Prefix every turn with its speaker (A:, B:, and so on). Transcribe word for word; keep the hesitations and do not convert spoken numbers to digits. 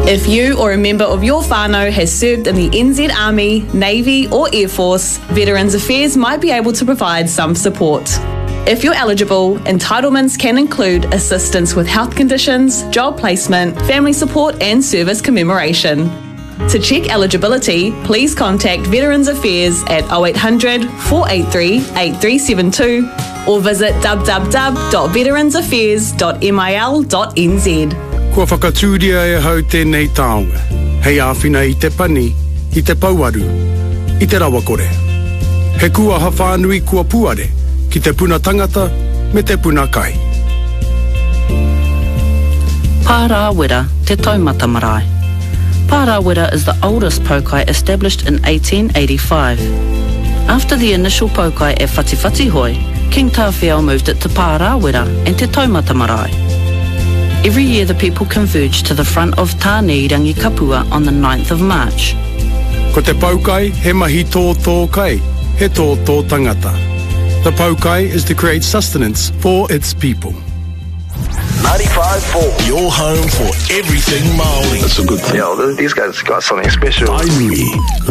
A: If you or a member of your whānau has served in the N Z Army, Navy or Air Force, Veterans Affairs might be able to provide some support. If you're eligible, entitlements can include assistance with health conditions, job placement, family support and service commemoration. To check eligibility, please contact Veterans Affairs at oh eight hundred, four eight three, eight three seven two or visit w w w dot veterans affairs dot mil dot n z.
B: Kua whakatūria e hau tēnei taonga. Hei āwhina i te pani, i te pauaru, i te rawa kore. He kua hawhanui kua puare, ki te puna tangata me te puna kai.
C: Pārāwera te taumata marae. Pārāwera is the oldest paukai established in eighteen eighty-five. After the initial paukai e Whatiwhatihoi, King Tawhiao moved it to Pārāwera and te taumata marae. Every year the people converge to the front of Tānei Rangi Kapua on the ninth of March.
B: Ko te paukai, he mahi tō tō kai, he tō tō tangata. The paukai is to create sustenance for its people.
D: ninety-five point four, your home for everything Māori.
E: That's a good thing.
D: Yeah, these guys got something special.
E: Tainui.